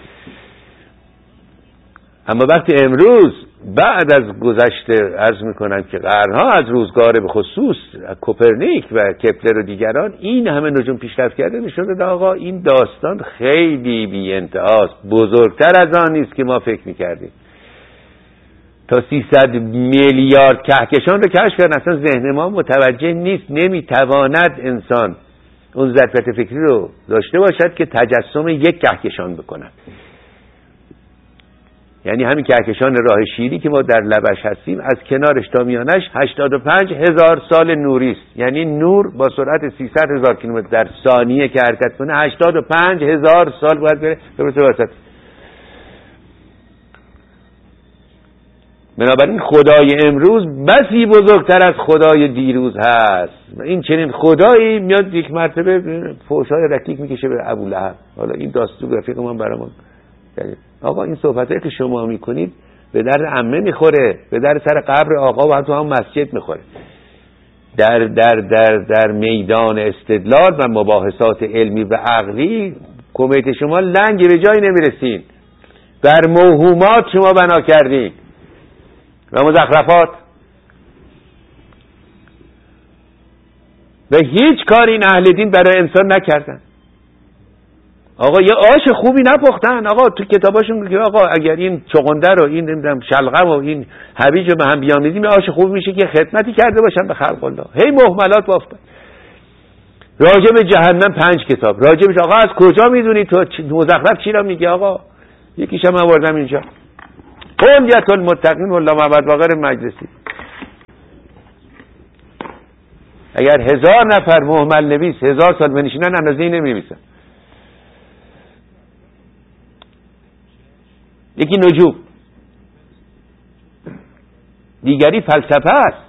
اما وقتی امروز بعد از گذشته عرض میکنم که قرنها از روزگار به خصوص کوپرنیک و کپلر و دیگران این همه نجوم پیشرفت کرده میشده، آقا این داستان خیلی بی انتهاست، بزرگتر از آن نیست که ما فکر میکردیم. تا سیصد میلیارد کهکشان رو کشف کردن، اصلا ذهن ما متوجه نیست، نمیتواند انسان اون ظرفیت فکری رو داشته باشد که تجسم یک کهکشان بکند. یعنی همین کهکشان راه شیری که ما در لبش هستیم از کنارش تا میانش هشتاد و پنج هزار سال نوری است. یعنی نور با سرعت سیصد هزار کیلومتر در ثانیه که حرکت کنه هشتاد و پنج هزار سال باید بره برسه وسط. بنابراین خدای امروز بسی بزرگتر از خدای دیروز هست. این چنین خدایی میاد یک مرتبه فوشای رکیک میکشه به ابولهب. حالا این داستور رفیق من برامون آقا این صحبتایی که شما میکنید به در عمه میخوره، به در سر قبر آقا و حتی هم مسجد میخوره. در در در در میدان استدلال و مباحثات علمی و عقلی کمیته شما لنگ به جایی نمیرسین. بر موهومات شما بنا کردین و مزخرفات و هیچ کار این اهل دین برای انسان نکردن. آقا یه آش خوبی نپختن. آقا تو کتاباشون میگه آقا اگر این چغنده رو این نمیدونم شلغم و این هویج رو به هم بیامیزیم آش خوب میشه که خدمتی کرده باشن به خلق الله. هی مهملات بافتن. راجع به جهنم پنج کتاب، راجع به آقا از کجا میدونی تو مزخرف چی رو میگه؟ آقا یکیش هم آوردم اینجا قلیت المتقین والله محمد باقر مجلسی. اگر هزار نفر مهمل نویس هزار سال بنشینن اندازه‌ای نمی‌نویسن. یکی نجوم، دیگری فلسفه است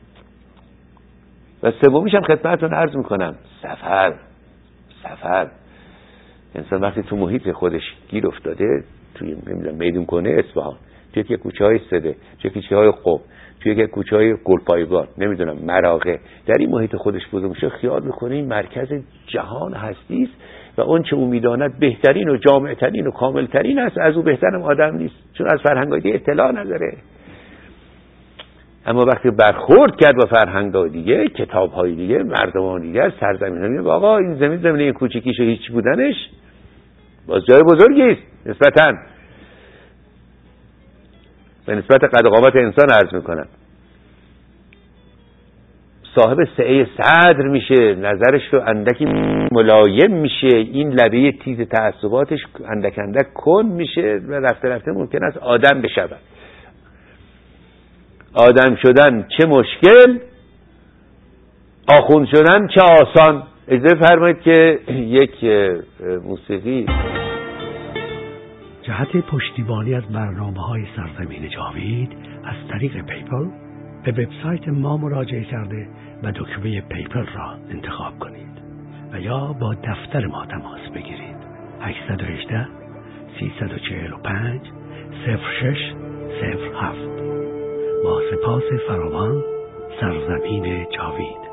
و سومیش هم خدمتتون عرض میکنم سفر. سفر انسان وقتی تو محیط خودش گیر افتاده، توی نمیدونم میدون کنه اصفهان، توی یک کوچه های سده، توی کوچه های قم، توی یک کوچه های گلپایگان، نمیدونم مراغه، در این محیط خودش بزرگ میشه، خیال میکنه این مرکز جهان هستی است و اون چه او میداند بهترین و جامعترین و کاملترین است، از او بهترم آدم نیست، چون از فرهنگ‌های دیگه اطلاع نداره. اما وقتی برخورد کرد با فرهنگ‌های دیگه، کتاب‌های دیگه، مردمان دیگه، سرزمین‌های دیگه، آقا این زمین زمین این کوچیکیش و هیچ بودنش باز جای بزرگی است نسبتاً به نسبت قد و قامت انسان عرض میکنم. صاحب سعه صدر میشه، نظرش رو اندکی ملایم میشه، این لبه تیز تعصباتش اندک اندک کن میشه و رفته رفته ممکن است آدم بشود. آدم شدن چه مشکل، آخوند شدن چه آسان. اجازه فرمایید که یک موسیقی جهت پشتیبانی از برنامه‌های سرزمین جاوید از طریق پیپل به وبسایت ما مراجعه کرده و دکمه پیپل را انتخاب کنید و یا با دفتر ما تماس بگیرید. هشت یک هشت سه چهار پنج صفر شش صفر هفت. با سپاس فراوان، سرزمین جاوید.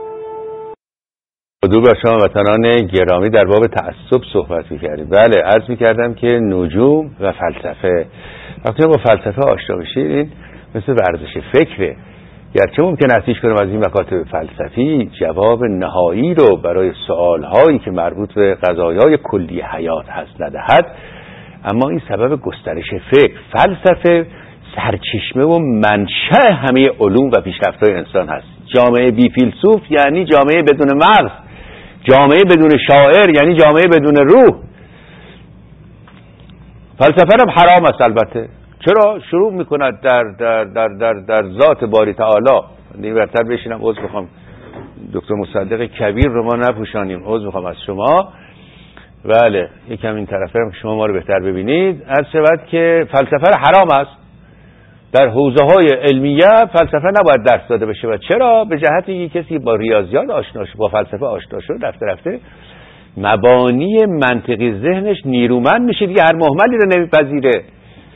درود بر شما وطنان گرامی. در باب تعصب صحبت می‌کردیم. بله، عرض می‌کردم که نجوم و فلسفه، وقتی با فلسفه آشنا بشید این مثل ورزش فکره. گرچه ممکن است هیچ کنم از این مکاتب فلسفی جواب نهایی رو برای سوال‌هایی که مربوط به قضایای کلی حیات هست ندهد، اما این سبب گسترش فکر. فلسفه سرچشمه و منشأ همه علوم و پیشرفت‌های انسان هست. جامعه بی فیلسوف یعنی جامعه بدون مغز، جامعه بدون شاعر یعنی جامعه بدون روح. فلسفه هم حرام است البته. چرا؟ شروع میکند در در در در در ذات باری تعالی. این برتر بشینم عذر بخوام دکتر مصدق کبیر رو ما نپوشانیم، عذر بخوام از شما. بله، یکم این طرفه هم شما ما رو بهتر ببینید. از شود که فلسفه حرام است. در حوزه های علمیه فلسفه نباید درس داده بشه. و چرا؟ به جهت اینکه کسی با ریاضیات آشنا شد، با فلسفه آشنا شد، رفته رفته مبانی منطقی ذهنش نیرومند میشه دیگه، هر مهملی رو نمیپذیره.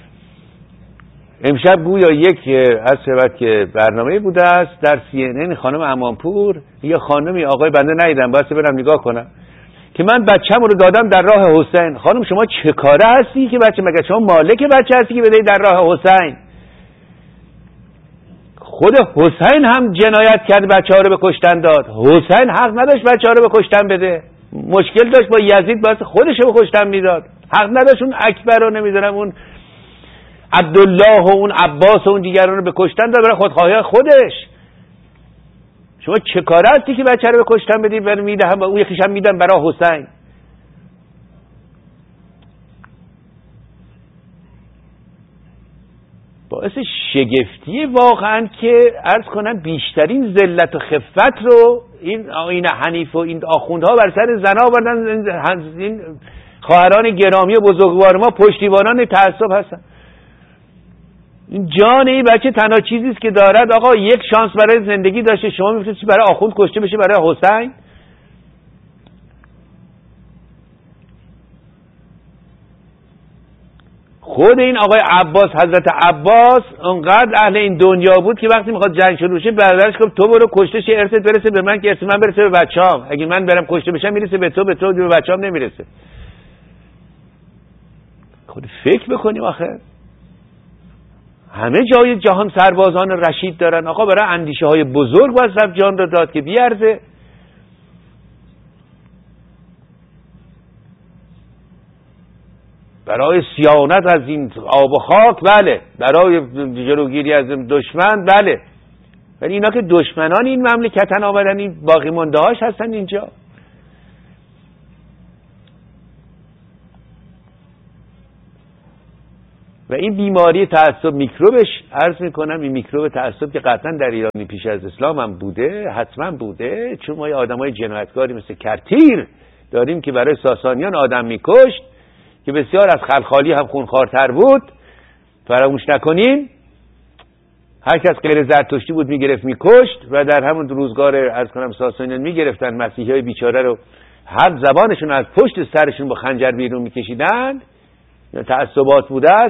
امشب گویا یک از شود که برنامه بوده است در سی ان ان، خانم امانپور یا خانمی آقای بنده ندیدم، باید برم نگاه کنم، که من بچه‌م رو دادم در راه حسین. خانم شما چه کاره هستی که بچه، مگه شما مالک بچه هستی که بدهی در راه حسین؟ خود حسین هم جنایت کرد، بچه‌ها رو به کشتن داد. حسین حق نداشت بچه‌ها رو به کشتن بده، مشکل داشت با یزید، باید خودش رو به کشتن میداد. حق نداشت اون اکبر رو نمیدونم اون عبدالله و اون عباس و اون دیگران رو به کشتن داد برای خودخواهی خودش. شما چه کاره هستی که بچه رو به کشتن بدی؟ برای میدهم اون یکیش هم میدم برای حسین. باعث شگفتی واقعا که عرض کنم بیشترین ذلت و خفت رو این آیین حنیف و این آخوندها بر سر زنا آوردن. این خواهران گرامی و بزرگوار ما پشتیبانان تعصب هستن. این جان این بچه تنها چیزی است که دارد. آقا یک شانس برای زندگی داشته، شما میفرستید برای آخوند کشته بشه برای حسین؟ خود این آقای عباس، حضرت عباس اونقدر اهل این دنیا بود که وقتی میخواد جنگ شروع شه برادرش گفت تو برو کشته شه، ارثت برسه به من که ارث من برسه به بچه‌ام. اگه من برم کشته بشم میرسه به تو، به تو به بچه‌ام نمیرسه. خود فکر بکنیم آخه همه جای جهان سربازان رشید دارن. آقا برای اندیشه های بزرگ باید رفت جان رو داد که بیارزه. برای صیانت از این آب و خاک بله، برای جلوگیری از دشمن بله، ولی اینا که دشمنان این مملکتن آمدن، این باقی مانده هاش هستن اینجا. و این بیماری تعصب میکروبش عرض میکنم، این میکروب تعصب که قطعا در ایرانی پیش از اسلام هم بوده، حتما بوده، چون ما آدمای جنایتکاری مثل کرتیر داریم که برای ساسانیان آدم میکشت که بسیار از خلخالی هم خونخوارتر بود. فراموش نکنین هر کس غیر زرتشتی بود میگرفت میکشت و در همون روزگار از کنم ساسانیان میگرفتن مسیحی های بیچاره رو، هر زبانشون از پشت سرشون با خنجر بیرون میکشیدن. تعصبات بوده است.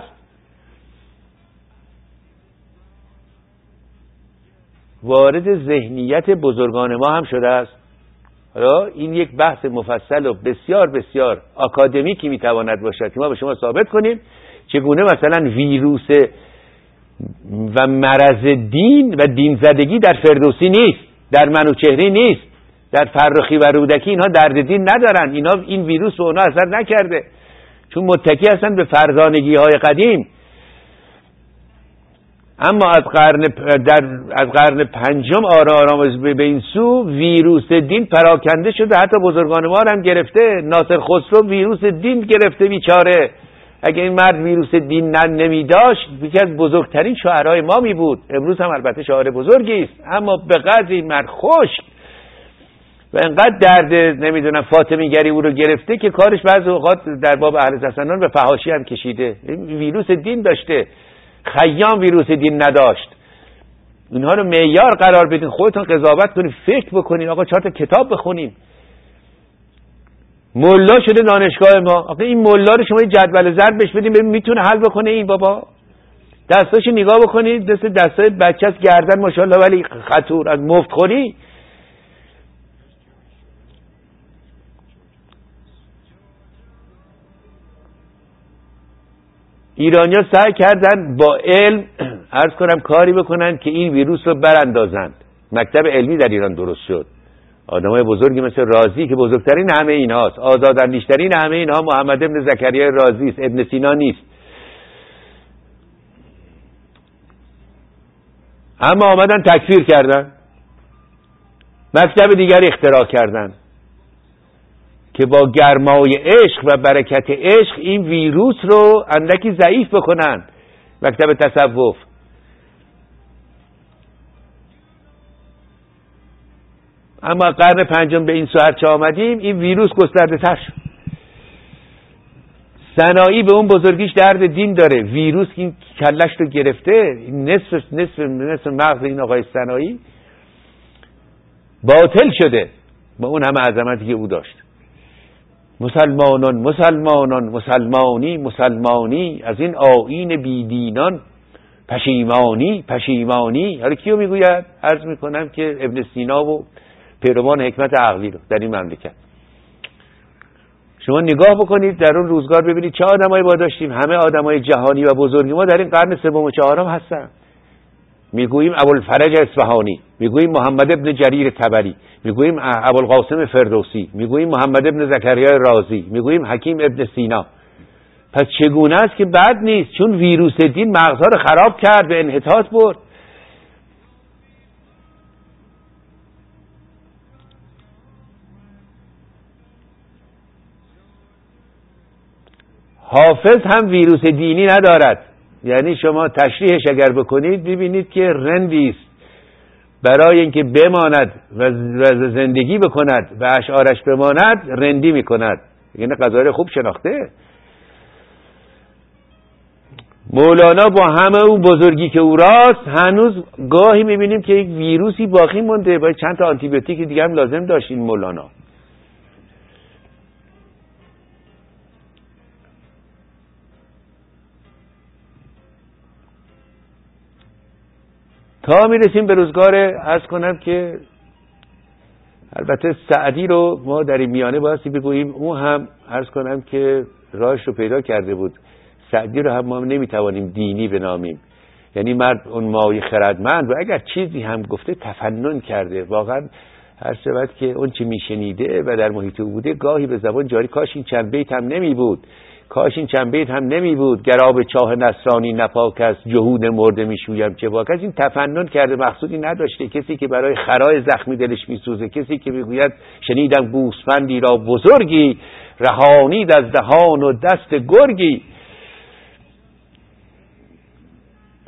وارد ذهنیت بزرگان ما هم شده است. حالا این یک بحث مفصل و بسیار بسیار آکادمیکی میتواند باشد که ما به شما ثابت کنیم چگونه مثلا ویروس و مرض دین و دین زدگی در فردوسی نیست، در منوچهری نیست، در فرخی و رودکی اینها درد دین ندارن. اینا این ویروس به اونا اثر نکرده چون متکی هستن به فرزانگی های قدیم. اما از قرن در از قرن پنجم آرام آرام به این سو ویروس دین پراکنده شده، حتی بزرگان ما هم گرفته. ناصر خسرو ویروس دین گرفته بیچاره. اگه این مرد ویروس دین نمی داشت یکی از بزرگترین شاعرای ما می بود. امروز هم البته شاعر بزرگی است، اما به قدر این مرد خشک و انقدر درد نمیدونم فاطمی گری او رو گرفته که کارش بعضی اوقات در باب اهل زسنان به فحاشی هم کشیده. ویروس دین داشته، خیام ویروس دین نداشت. اینها رو معیار قرار بدین، خودتون قضاوت کنید، فکر بکنید، آقا چهار تا کتاب بخونیم. ملا شده دانشگاه ما، آقا این ملا رو شما جدول ضرب بهش بدین ببین میتونه حل بکنه این بابا؟ دستاشو نگاه بکنید، دست دستای بچه‌س گردن ماشاءالله ولی خطور از مفت خوری. ایرانی‌ها سعی کردن با علم عرض کنم کاری بکنن که این ویروس رو براندازند. مکتب علمی در ایران درست شد. آدمای بزرگی مثل رازی که بزرگترین همه اینهاست، آزاداندیشترین همه اینها محمد ابن زکریا رازی است، ابن سینا نیست. اما آمدن تکفیر کردن، مکتب دیگری اختراع کردن که با گرمای عشق و برکت عشق این ویروس رو اندکی ضعیف بکنن. مکتب تصوف. اما قرن پنجم به این سو چه آمدیم این ویروس گسترده تر شد. سنایی به اون بزرگیش درد دین داره، ویروس این کلش رو گرفته، نصف نصف نصف مغز این آقای سنایی باطل شده با اون همه عظمتی که او داشت. مسلمانان مسلمانان مسلمانی مسلمانی، از این آیین بیدینان پشیمانی پشیمانی. حالا کیو میگوید؟ عرض میکنم که ابن سینا و پیروان حکمت عقلی رو در این مملکت. شما نگاه بکنید در اون روزگار ببینید چه آدمایی ما داشتیم. همه آدمای جهانی و بزرگی ما در این قرن سوم و چهارم هستن. میگوییم ابوالفرج اصفهانی، میگوییم محمد ابن جریر طبری، میگوییم ابوالقاسم فردوسی، میگوییم محمد ابن زکریا رازی، میگوییم حکیم ابن سینا. پس چگونه است که بد نیست؟ چون ویروس دین مغزها رو خراب کرد، به انحطاط برد. حافظ هم ویروس دینی ندارد. یعنی شما تشریحش اگر بکنید ببینید که رندی است، برای اینکه بماند و زندگی بکند و اشعارش بماند رندی میکند. یعنی قضایر خوب شناخته. مولانا با همه اون بزرگی که او راست هنوز گاهی میبینیم که یک ویروسی باقی مونده، باید چند تا آنتی بیوتیک دیگه هم لازم داشت این مولانا. تا میرسیم به روزگار عرض کنم که البته سعدی رو ما در این میانه بایستی بگوییم اون هم عرض کنم که راهش رو پیدا کرده بود. سعدی رو هم ما نمیتوانیم دینی بنامیم. یعنی مرد اون مای خردمند و اگر چیزی هم گفته تفنن کرده. واقعا هر شود که اون چی میشنیده و در محیط او بوده گاهی به زبان جاری. کاش این چند بیت هم نمی بود، کاش این چند بیت هم نمی بود. گراب چاه نصرانی نپاک است، جهود مرده میشویم چه باک است. این تفنن کرده، مقصودی نداشته. کسی که برای خرای زخمی دلش میسوزه، کسی که میگوید شنیدم گوسفندی را بزرگی رهانید از دهان و دست گرگی.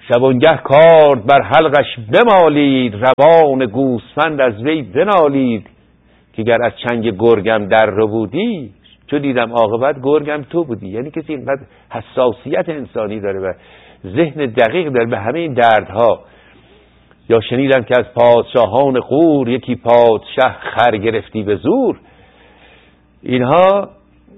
شبانگه کارد بر حلقش بمالید، روان گوسفند از وی بنالید. که گر از چنگ گرگم در رو بودی، چو دیدم عاقبت گرگم تو بودی. یعنی کسی اینقدر حساسیت انسانی داره و ذهن دقیق داره به همه این دردها. یا شنیدم که از پادشاهان غور، یکی پادشه خر گرفتی به زور. اینها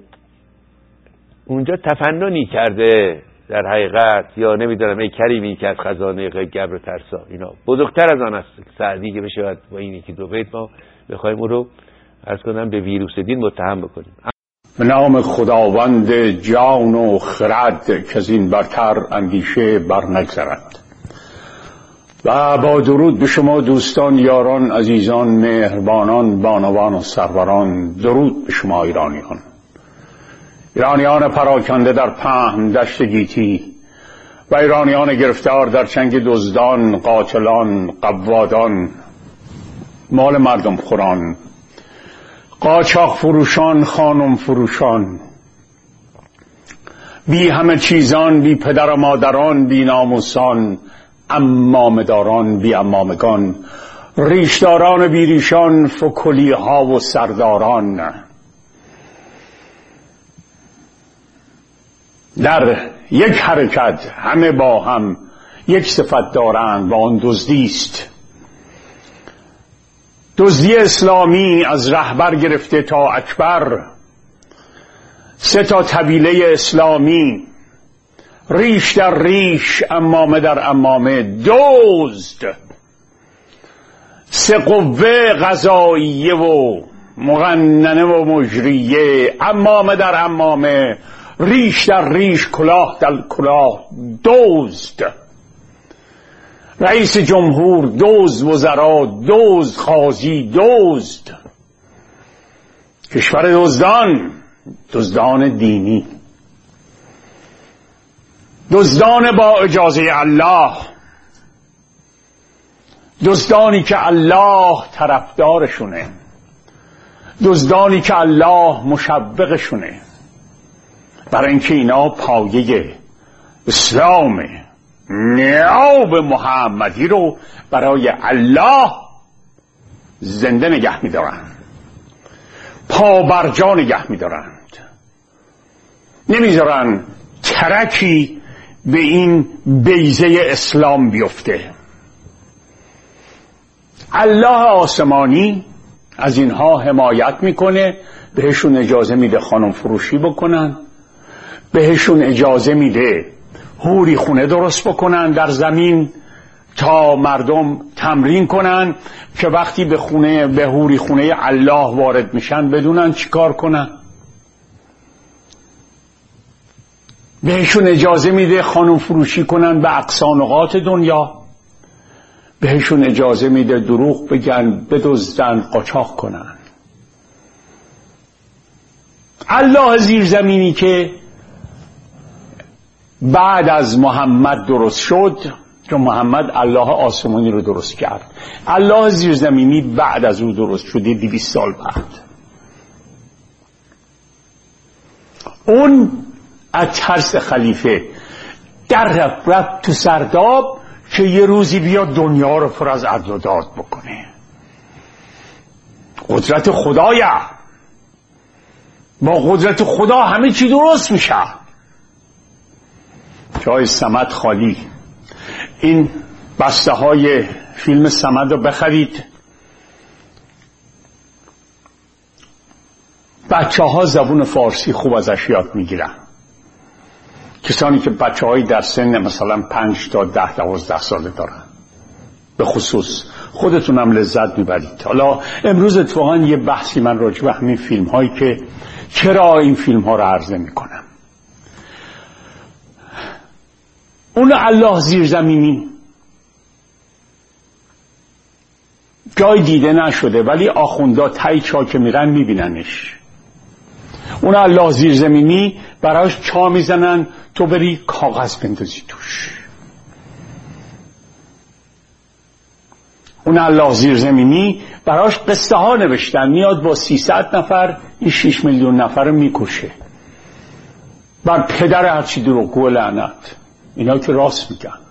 اونجا تفننی کرده در حقیقت، یا نمیدونم ای کریمی که از خزانه گبر ترسا. اینا بزرگتر از آن است سعدی که بشه با این یکی دو بیت ما بخوایم او رو عرض کنم به ویروس دین متهم بکنیم. به نام خداوند جان و خرد که از این برتر اندیشه بر نگذرد. و با درود به شما دوستان، یاران، عزیزان، مهربانان، بانوان و سروران. درود به شما ایرانیان، ایرانیان پراکنده در پهن دشت گیتی و ایرانیان گرفتار در چنگ دزدان، قاتلان، قوادان، مال مردم خوران، قاچاق فروشان، خانم فروشان، بی همه چیزان، بی پدر و مادران، بی ناموسان، امامداران، بی امامگان، ریشداران بی ریشان، فکلی ها و سرداران. در یک حرکت همه با هم یک صفت دارند و آن دزدی است. دزدی اسلامی از رهبر گرفته تا اکبر، سه تا طویله اسلامی، ریش در ریش، امامه در امامه، دزد، سه قوه قضاییه و مقننه و مجریه، امامه در امامه، ریش در ریش، کلاه در کلاه، دزد. رئیس جمهور دزد، وزرا دزد، قاضی دزد. کشور دزدان، دزدان دینی، دزدان با اجازه الله، دزدانی که الله طرفدارشونه، دزدانی که الله مشوقشونه، برای اینکه اینا پایه اسلام نیاب محمدی رو برای الله زنده نگه می‌دارند، پابرجا نگه می‌دارند، نمیذارن ترکی به این بیضه اسلام بیفته. الله آسمانی از اینها حمایت میکنه، بهشون اجازه میده خانم فروشی بکنن، بهشون اجازه میده حوری خونه درست بکنن در زمین تا مردم تمرین کنن که وقتی به خونه به حوری خونه الله وارد میشن بدونن چی کار کنن. بهشون اجازه میده خانم فروشی کنن به اقصا نقاط دنیا، بهشون اجازه میده دروغ بگن، بدزدن، قاچاق کنن. الله زیرزمینی که بعد از محمد درست شد، چون محمد الله آسمانی رو درست کرد، الله زیرزمینی بعد از او درست شده دویست سال بعد. اون از ترس خلیفه در رفت رفت تو سرداب که یه روزی بیاد دنیا رو پر از عدل و داد بکنه. قدرت خدایه، با قدرت خدا همه چی درست میشه. جای صمد خالی. این بسته های فیلم صمد رو بخرید. بچه ها زبون فارسی خوب ازش یاد میگیرن، کسانی که بچه هایی در سن مثلا پنج تا ده دوازده ساله دارن. به خصوص خودتونم لذت میبرید. حالا امروز اتفاقا یه بحثی من راجع به همین فیلم هایی که چرا این فیلم ها رو عرضه میکنم. اون الله زیرزمینی جای دیده نشده، ولی آخوندا تایی چا که میرن میبیننش. اون الله زیرزمینی براش چا میزنن، تو بری کاغذ بندازی توش. اون الله زیرزمینی براش قصه ها نوشتن، میاد با سیصد نفر این شش میلیون نفر رو میکشه. بر پدر هرچی دروغگو لعنت. اینا که راست میگن.